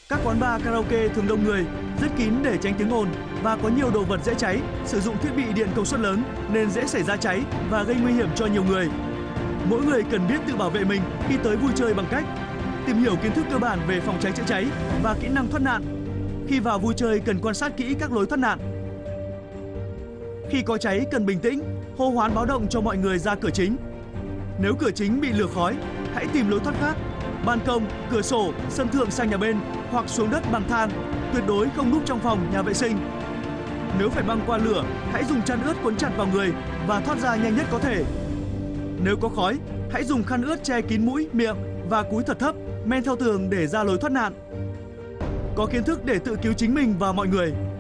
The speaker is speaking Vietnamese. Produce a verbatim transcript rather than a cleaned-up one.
Các quán bar karaoke thường đông người, rất kín để tránh tiếng ồn và có nhiều đồ vật dễ cháy, sử dụng thiết bị điện công suất lớn nên dễ xảy ra cháy và gây nguy hiểm cho nhiều người. Mỗi người cần biết tự bảo vệ mình khi tới vui chơi bằng cách tìm hiểu kiến thức cơ bản về phòng cháy chữa cháy và kỹ năng thoát nạn. Khi vào vui chơi cần quan sát kỹ các lối thoát nạn. Khi có cháy cần bình tĩnh, hô hoán báo động cho mọi người ra cửa chính. Nếu cửa chính bị lửa khói, hãy tìm lối thoát khác, ban công, cửa sổ, sân thượng sang nhà bên hoặc xuống đất bằng thang, tuyệt đối không núp trong phòng, nhà vệ sinh. Nếu phải băng qua lửa, hãy dùng chăn ướt quấn chặt vào người và thoát ra nhanh nhất có thể. Nếu có khói, hãy dùng khăn ướt che kín mũi, miệng và cúi thật thấp, men theo tường để ra lối thoát nạn. Có kiến thức để tự cứu chính mình và mọi người.